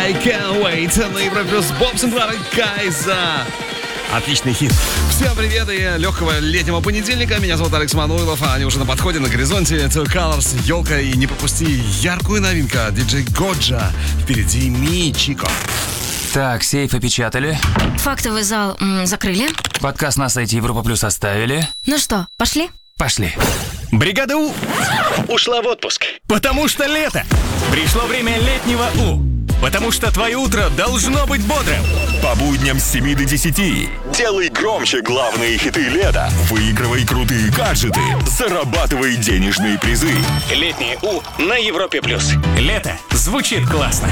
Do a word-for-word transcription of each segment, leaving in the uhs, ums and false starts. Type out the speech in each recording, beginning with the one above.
I Can't Wait на Европе плюс. Боб Синклар и Кайза. Отличный хит. Всем привет и легкого летнего понедельника. Меня зовут Алекс Мануилов, а они уже на подходе, на горизонте. Two Colors, елка, и не пропусти яркую новинку. Диджей Годжа. Впереди Мичико. Так, сейф опечатали. Фактовый зал м, закрыли. Подкаст на сайте Европа Плюс оставили. Ну что, пошли? Пошли. Бригада У ушла в отпуск, потому что лето. Пришло время летнего У, потому что твое утро должно быть бодрым. По будням с семи до десяти делай громче главные хиты лета. Выигрывай крутые гаджеты. Зарабатывай денежные призы. Летнее У на Европе Плюс. Лето звучит классно.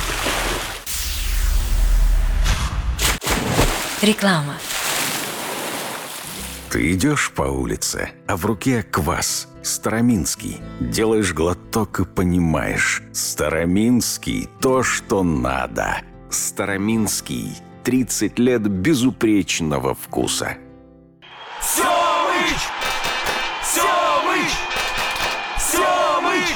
Реклама. Ты идешь по улице, а в руке квас. Староминский. Делаешь глоток и понимаешь. Староминский – то, что надо. Староминский. тридцать лет безупречного вкуса. Семыч! Семыч! Семыч!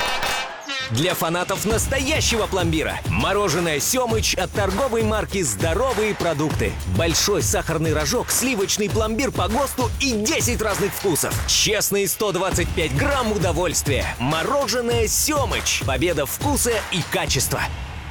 Для фанатов настоящего пломбира. Мороженое «Семыч» от торговой марки «Здоровые продукты». Большой сахарный рожок, сливочный пломбир по ГОСТу и десять разных вкусов. Честные сто двадцать пять грамм удовольствия. Мороженое «Семыч». Победа вкуса и качества.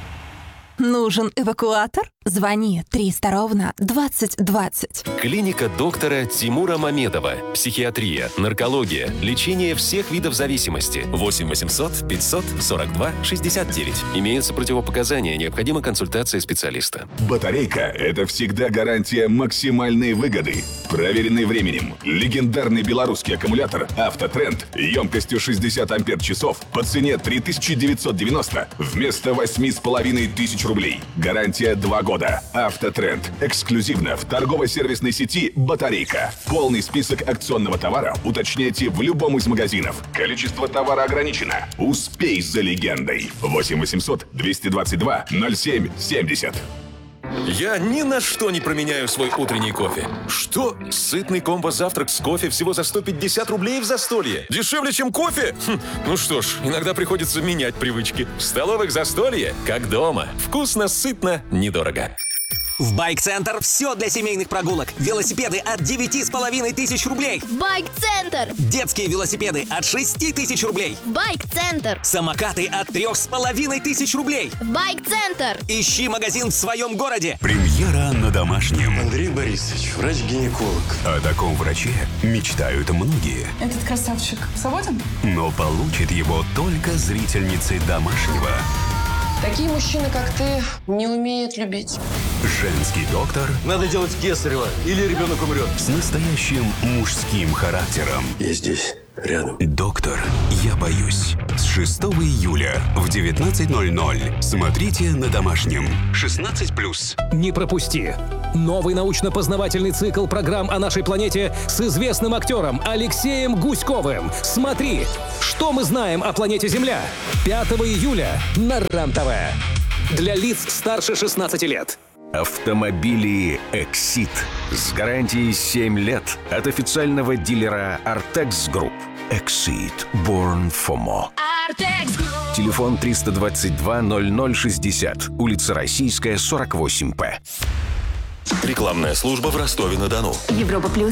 Нужен эвакуатор? Звони триста ровно двадцать двадцать. Клиника доктора Тимура Мамедова. Психиатрия, наркология, лечение всех видов зависимости. восемь восемьсот пятьсот сорок два шестьдесят девять. Имеются противопоказания, необходима консультация специалиста. Батарейка – это всегда гарантия максимальной выгоды. Проверенный временем. Легендарный белорусский аккумулятор «Автотренд» емкостью шестьдесят ампер-часов по цене три тысячи девятьсот девяносто вместо восемь с половиной тысяч рублей. Гарантия два года. «Автотренд». Эксклюзивно в торгово-сервисной сети «Батарейка». Полный список акционного товара уточняйте в любом из магазинов. Количество товара ограничено. Успей за легендой. восемь восемьсот двести двадцать два ноль семь семьдесят. Я ни на что не променяю свой утренний кофе. Что? Сытный комбо-завтрак с кофе всего за сто пятьдесят рублей в застолье? Дешевле, чем кофе? Хм, ну что ж, иногда приходится менять привычки. В столовых застолье, как дома. Вкусно, сытно, недорого. В Байк-центр все для семейных прогулок. Велосипеды от девяти с половиной тысяч рублей. Байк-центр! Детские велосипеды от шести тысяч рублей. Байк-центр! Самокаты от трех с половиной тысяч рублей. Байк-центр! Ищи магазин в своем городе. Премьера на домашнем. Андрей Борисович, врач-гинеколог. О таком враче мечтают многие. Этот красавчик свободен? Но получит его только зрительницы домашнего. Такие мужчины, как ты, не умеют любить. Женский доктор. Надо делать кесарево, или ребенок умрет. С настоящим мужским характером. Я здесь, рядом. Доктор, я боюсь. С шестого июля в девятнадцать ноль ноль. Смотрите на домашнем. шестнадцать плюс. Не пропусти. Новый научно-познавательный цикл программ о нашей планете с известным актером Алексеем Гуськовым. Смотри, что мы знаем о планете Земля. пятого июля на РЕН-ТВ. Для лиц старше шестнадцати лет. Автомобили «Эксид» с гарантией семь лет от официального дилера «Артекс Групп». «Эксид» Born for More. Телефон триста двадцать два ноль ноль шестьдесят. Улица Российская, сорок восемь П. Рекламная служба в Ростове-на-Дону. Европа Плюс.